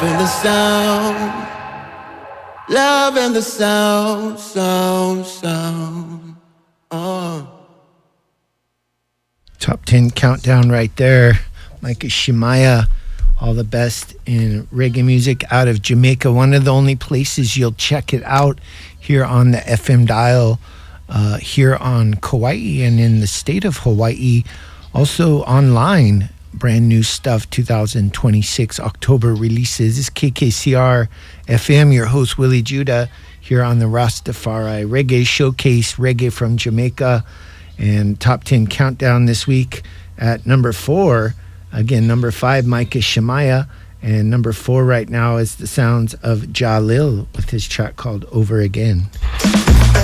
and the sound. Love and the sound, sound, sound. Top 10 countdown right there. Micah Shemaiah, all the best in reggae music out of Jamaica. One of the only places you'll check it out here on the FM dial, here on Kauai and in the state of Hawaii. Also online, brand new stuff, 2026 October releases. This is KKCR FM, your host Willie Judah, here on the Rastafari Reggae Showcase, Reggae from Jamaica. And top 10 countdown this week at number 4. Again, number 5, Micah Shemaiah. And number 4 right now is the sounds of Jalil with his track called Over Again.